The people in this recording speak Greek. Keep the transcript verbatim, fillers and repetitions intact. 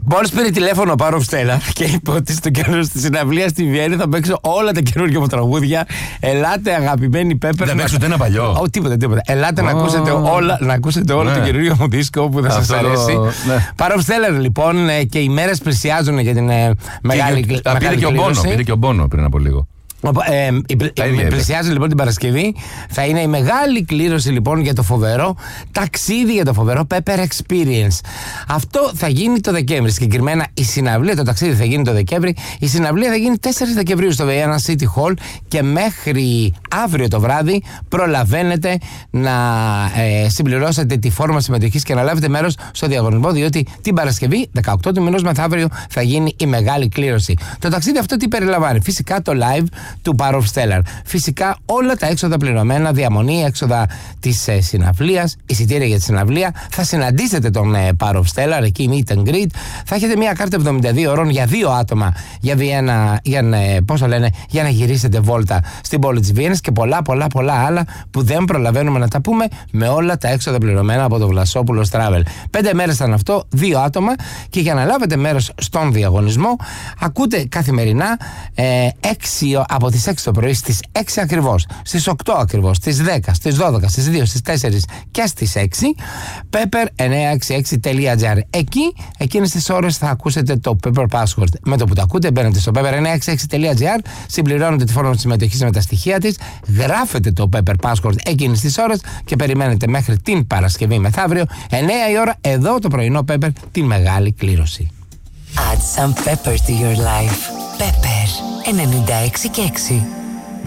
Μόλις πήρε τηλέφωνο Power of Stellar και είπε ότι στο καιρό στη συναυλία στη Βιέννη θα παίξω όλα τα καινούργια μου τραγούδια. Ελάτε, αγαπημένοι Πέπερ. Δεν παίξω ούτε ένα παλιό. Ω, τίποτα, τίποτα. Ελάτε oh. να ακούσετε όλα, να ακούσετε όλο ναι. το καινούργιο μου δίσκο που θα σας αρέσει. Ναι. Power of Stellar, λοιπόν, και οι μέρες πλησιάζουν για την ε, μεγάλη κλήρωση. Πήρε και ο Μπόνο, πήρε και ο Μπόνο πριν από λίγο. Ε, ε, πλησιάζει λοιπόν την Παρασκευή. Θα είναι η μεγάλη κλήρωση λοιπόν για το φοβερό ταξίδι, για το φοβερό Pepper Experience. Αυτό θα γίνει το Δεκέμβρη. Συγκεκριμένα η συναυλία, το ταξίδι θα γίνει το Δεκέμβρη. Η συναυλία θα γίνει τέσσερις Δεκεμβρίου στο Vienna City Hall και μέχρι αύριο το βράδυ προλαβαίνετε να ε, συμπληρώσετε τη φόρμα συμμετοχής και να λάβετε μέρος στο διαγωνισμό, διότι την Παρασκευή δεκαοκτώ του μηνός μεθαύριο θα γίνει η μεγάλη κλήρωση. Το ταξίδι αυτό τι περιλαμβάνει? Φυσικά το live του Power of Stellar. Φυσικά όλα τα έξοδα πληρωμένα, διαμονή, έξοδα της ε, συναυλίας, εισιτήρια για τη συναυλία. Θα συναντήσετε τον ε, Power of Stellar εκεί, meet and greet. Θα έχετε μια κάρτα εβδομήντα δύο ώρων για δύο άτομα για Βιέννα, για, ε, πώς το λένε, για να γυρίσετε βόλτα στην πόλη της Βιέννης και πολλά πολλά πολλά άλλα που δεν προλαβαίνουμε να τα πούμε με όλα τα έξοδα πληρωμένα από το Βλασόπουλος Travel. Πέντε μέρες ήταν αυτό, δύο άτομα, και για να λάβετε μέρος στον διαγωνισμό ακούτε καθημερινά ε, έξι από τις έξι το πρωί στις έξι ακριβώς, στις οκτώ ακριβώς, στις δέκα, στις δώδεκα, στις δύο, στις τέσσερα και στις έξι pepper εννιακόσια εξήντα έξι τελεία τζι άρ. Εκεί, εκείνες τις ώρες θα ακούσετε το Pepper Password. Με το που το ακούτε μπαίνετε στο pepper εννιακόσια εξήντα έξι τελεία τζι άρ, συμπληρώνετε τη φόρμα της συμμετοχής με τα στοιχεία της, γράφετε το Pepper Password εκείνες τις ώρες και περιμένετε μέχρι την Παρασκευή μεθαύριο εννιά η ώρα εδώ το πρωινό Pepper την μεγάλη κλήρωση. Add some pepper to your life. Pepper ενενήντα έξι και έξι.